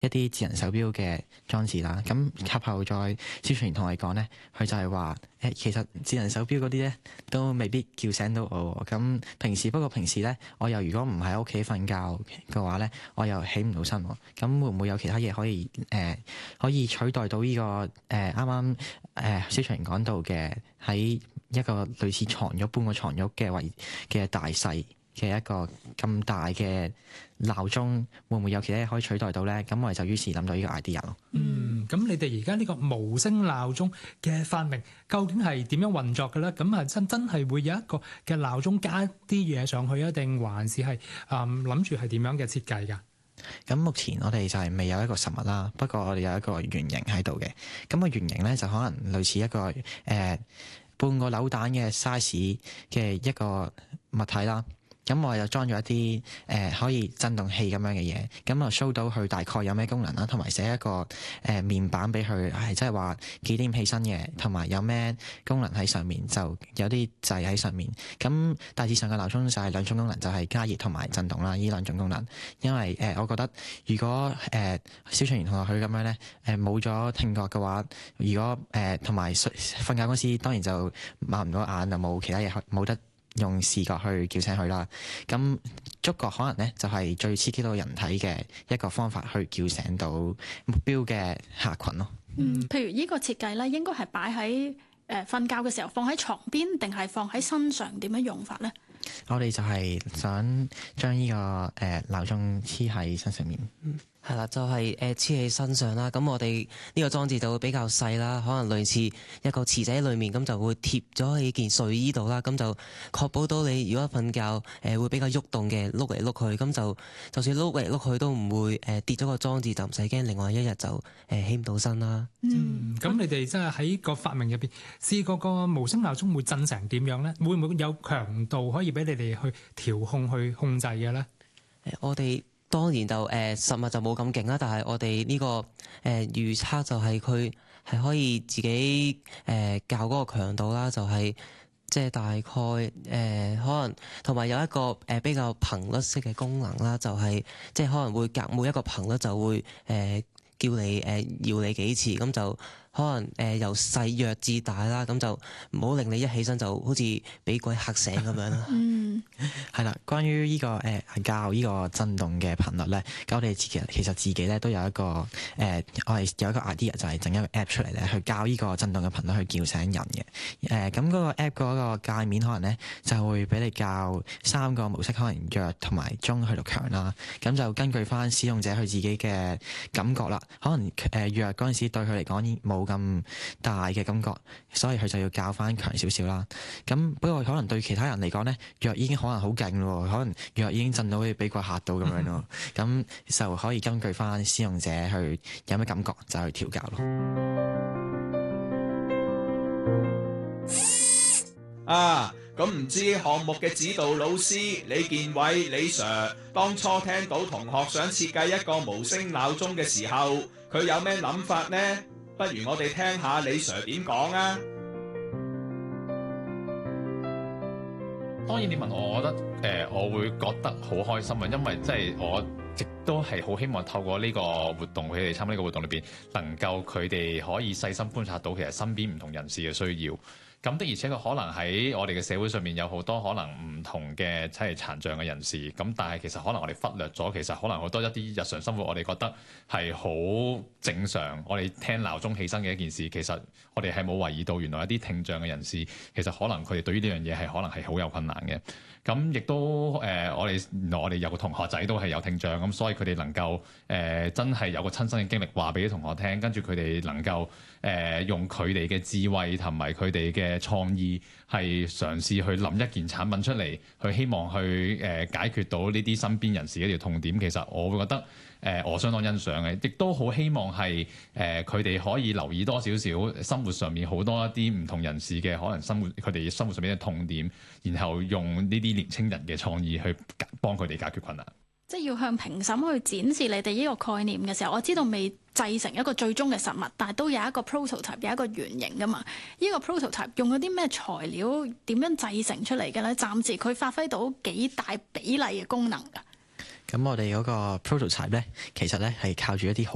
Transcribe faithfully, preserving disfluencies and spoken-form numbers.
一啲智能手錶嘅裝置啦。咁及後再蕭傳賢同我哋講咧，佢就係話誒，其實智能手錶嗰啲咧都未必叫醒到我。咁平時不過平時咧，我又如果唔喺屋企瞓覺嘅話咧，我又起唔到身喎。咁會唔會有其他嘢可以誒、呃、可以取代到呢、這個誒啱啱誒蕭傳賢講到嘅喺一個類似床褥半個床褥嘅位嘅大細嘅一個咁大嘅鬧鐘，會唔會有其他嘢可以取代到咧？咁我哋就於是諗到呢個 idea 咯。 嗯，咁你哋而家呢個無聲鬧鐘嘅發明，究竟係點樣運作嘅咧？咁啊真真係會有一個嘅鬧鐘加啲嘢上去啊，定還是係誒諗住係點樣嘅設計㗎？ 咁目前我哋就係未有一個實物啦，不過我哋有一個原型喺度嘅。咁、個原型咧就可能類似一個誒、呃、半個扭蛋嘅 size 嘅一個物體啦。咁我又裝咗一啲誒、呃、可以震動器咁樣嘅嘢，咁啊 show 到佢大概有咩功能啦，同埋寫一個誒、呃、面板俾佢，係即係話幾點起身嘅，同埋有咩功能喺上面，就有啲掣喺上面。咁大致上嘅鬧鐘就係兩種功能，就係、是、加熱同埋震動啦，呢兩種功能。因為誒、呃，我覺得如果誒蕭傳賢同學佢咁樣咧，誒冇咗聽覺嘅話，如果誒同埋瞓覺嗰時，當然就擘唔到眼，就冇其他嘢冇得用視覺去叫醒佢啦，咁觸覺可能咧就係最刺激到人體嘅一個方法去叫醒到目標嘅客群咯。 嗯，譬如呢個設計咧，應該係擺喺誒瞓覺嘅時候放喺床邊，定係放喺身上？點樣用法咧？ 我哋就係想將呢、這個誒、呃、鬧鐘黐喺身上面。 嗯係啦，就係誒黐喺身上啦。咁我哋呢個裝置就會比較細啦，可能類似一個池仔裏面，咁就會貼咗喺件睡衣度啦。咁就確保到你如果瞓覺誒會比較喐動嘅，碌嚟碌去，咁就就算碌嚟碌去都唔會誒跌咗個裝置，就唔使驚另外一日就誒起唔到身啦。 嗯，咁你哋真係喺個發明入邊試過個無聲鬧鐘會震成點樣咧？會唔會有強度可以俾你哋去調控去控制嘅咧？ 誒，我哋當然就誒、呃、實物就冇咁勁啦，但係我哋呢、這個誒、呃、預測就係佢係可以自己誒校嗰個強度啦，就係即係大概誒、呃、可能同埋有一個誒、呃、比較頻率式嘅功能啦，就係即係可能會隔每一個頻率就會誒、呃、叫你誒、呃、搖你幾次，咁就可能誒、呃、由細弱至大啦，咁就唔好令你一起身就好似俾鬼嚇醒咁樣啦。 嗯， 係啦，關於呢、這個誒校呢個震動嘅頻率咧，咁我哋其實其實自己咧都有一個誒、呃，我哋有一個 idea 就係整一個 app 出嚟咧，去校呢個震動嘅頻率去叫醒人嘅。誒、呃，咁嗰個 app 嗰個界面可能咧就會俾你校三個模式，可能弱同埋中去到強啦。咁就根據翻使用者佢自己嘅感覺啦，可能誒、呃、弱嗰陣時對佢嚟講冇咁大嘅感覺，所以佢就要校翻強少少啦。咁不過可能對其他人嚟講咧，弱已經可能好勁咯，可能弱已經震到好似俾鬼嚇到咁樣咯。咁就可以根據翻使用者去有咩感覺就去調校咯。 啊，咁唔知項目嘅指導老師李建偉李 Sir 當初聽到同學想設計一個無聲鬧鐘嘅時候，佢有咩諗法呢？不如我哋聽下李 Sir 點講啊！ 當然你問我，我覺得誒、呃，我會覺得好開心啊，因為即係我亦都係好希望透過呢個活動，佢哋參加呢個活動裏邊，能夠佢哋可以細心觀察到其實身邊唔同人士嘅需要。咁的而且確可能喺我哋嘅社會上面有好多可能唔同嘅即係殘障嘅人士，咁但係其實可能我哋忽略咗，其實可能好多一啲日常生活我哋覺得係好正常，我哋聽鬧鐘起身嘅一件事，其實我哋係冇懷疑到原來一啲聽障嘅人士，其實可能佢哋對於呢樣嘢係可能係好有困難嘅。咁亦都誒、呃，我哋原來我哋有個同學仔都係有聽障，咁所以佢哋能夠誒、呃、真係有個親身嘅經歷話俾啲同學聽，跟住佢哋能夠誒、呃、用佢哋嘅智慧同埋佢哋嘅創意，係嘗試去諗一件產品出嚟，去希望去誒、呃、解決到呢啲身邊人士嘅一條痛點。其實我會覺得誒、呃、我相當欣賞嘅，亦都好希望係誒佢哋可以留意多少少生活上面好多一啲唔同人士嘅可能生活，佢哋生活上面嘅痛點，然後用呢啲年青人嘅創意去幫佢哋解決困難。 即係要向評審去展示你哋呢個概念嘅時候，我知道未製成一個最終嘅實物，但係都有一個 prototype， 有一個原型噶嘛。呢、這個 prototype 用咗啲咩材料，點樣製成出嚟嘅咧？暫時佢發揮到幾大比例嘅功能㗎？ 咁我哋嗰個 prototype 咧，其實咧係靠住一啲好